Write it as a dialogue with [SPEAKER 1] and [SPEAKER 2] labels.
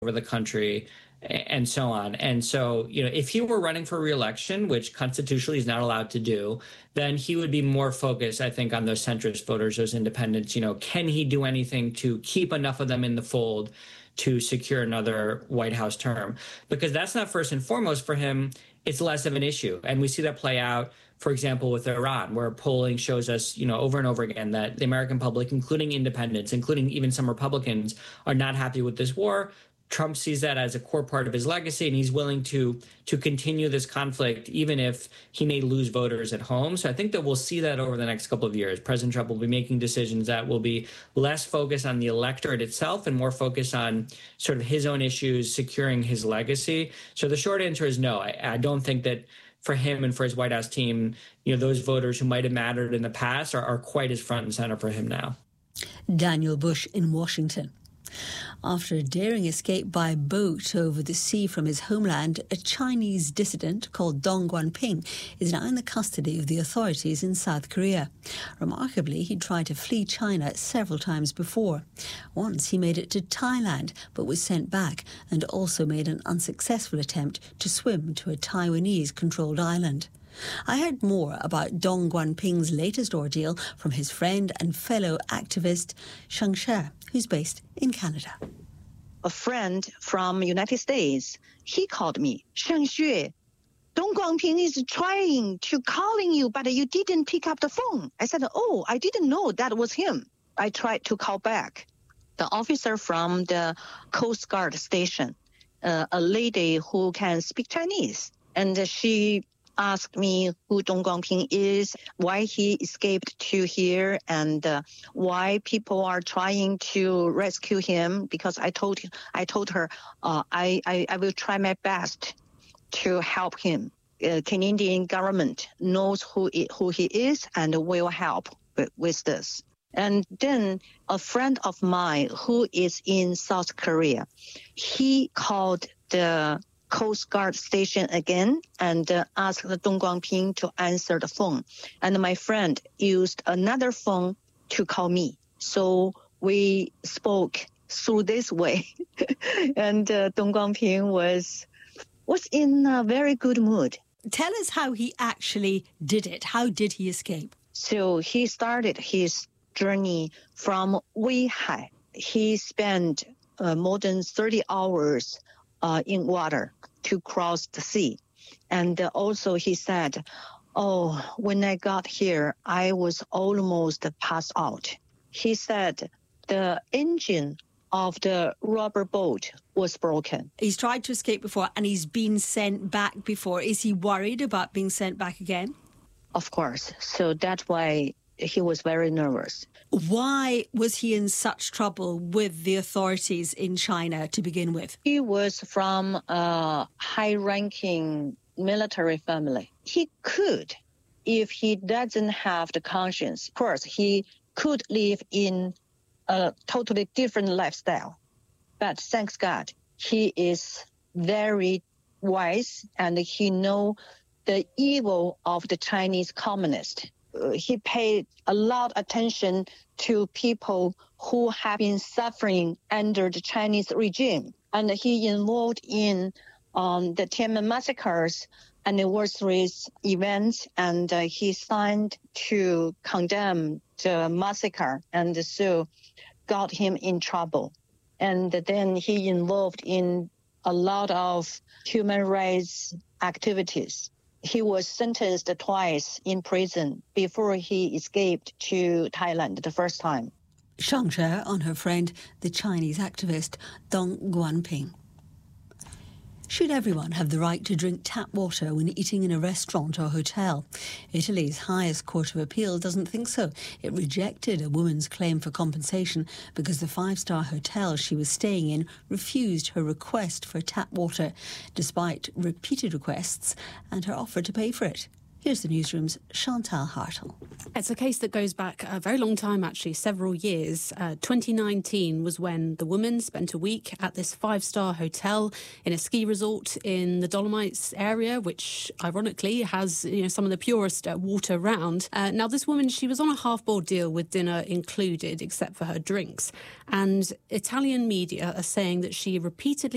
[SPEAKER 1] over the country and so on. And so, if he were running for re-election, which constitutionally he's not allowed to do, then he would be more focused, I think, on those centrist voters, those independents. Can he do anything to keep enough of them in the fold to secure another White House term? Because that's not first and foremost for him. It's less of an issue. And we see that play out, for example, with Iran, where polling shows us, over and over again that the American public, including independents, including even some Republicans, are not happy with this war. Trump sees that as a core part of his legacy, and he's willing to continue this conflict, even if he may lose voters at home. So I think that we'll see that over the next couple of years. President Trump will be making decisions that will be less focused on the electorate itself and more focused on sort of his own issues, securing his legacy. So the short answer is no. I don't think that for him and for his White House team, those voters who might have mattered in the past are quite as front and center for him now.
[SPEAKER 2] Daniel Bush in Washington. After a daring escape by boat over the sea from his homeland, a Chinese dissident called Dong Guanping is now in the custody of the authorities in South Korea. Remarkably, he tried to flee China several times before. Once he made it to Thailand, but was sent back, and also made an unsuccessful attempt to swim to a Taiwanese-controlled island. I heard more about Dong Guanping's latest ordeal from his friend and fellow activist Sheng She, who's based in Canada.
[SPEAKER 3] A friend from United States, he called me, Sheng She, Dong Guanping is trying to calling you, but you didn't pick up the phone. I said, oh, I didn't know that was him. I tried to call back. The officer from the Coast Guard station, a lady who can speak Chinese, and she asked me who Dong Guanping is, why he escaped to here, and why people are trying to rescue him. Because I told her, I will try my best to help him. Canadian government knows who he is and will help with this. And then a friend of mine who is in South Korea, he called the Coast Guard station again and asked Dong Guanping to answer the phone. And my friend used another phone to call me. So we spoke through this way. And Dong Guanping was in a very good mood.
[SPEAKER 2] Tell us how he actually did it. How did he escape?
[SPEAKER 3] So he started his journey from Weihai. He spent more than 30 hours in water to cross the sea. And also he said, when I got here, I was almost passed out. He said the engine of the rubber boat was broken.
[SPEAKER 2] He's tried to escape before and he's been sent back before. Is he worried about being sent back again?
[SPEAKER 3] Of course. So that's why he was very nervous.
[SPEAKER 2] Why was he in such trouble with the authorities in China to begin with?
[SPEAKER 3] He was from a high-ranking military family. He could, if he doesn't have the conscience, of course, he could live in a totally different lifestyle. But thanks God, he is very wise and he knows the evil of the Chinese communists. He paid a lot of attention to people who have been suffering under the Chinese regime. And he involved in the Tiananmen massacres, anniversaries, events, and he signed to condemn the massacre, and so got him in trouble. And then he involved in a lot of human rights activities. He was sentenced twice in prison before he escaped to Thailand the first time.
[SPEAKER 2] Sheng She on her friend, the Chinese activist Dong Guanping. Should everyone have the right to drink tap water when eating in a restaurant or hotel? Italy's highest court of appeal doesn't think so. It rejected a woman's claim for compensation because the five-star hotel she was staying in refused her request for tap water, despite repeated requests and her offer to pay for it. Here's the newsroom's Chantal Hartle.
[SPEAKER 4] It's a case that goes back a very long time, actually, several years. 2019 was when the woman spent a week at this five-star hotel in a ski resort in the Dolomites area, which ironically has some of the purest water around. Now, this woman, she was on a half-board deal with dinner included, except for her drinks. And Italian media are saying that she repeatedly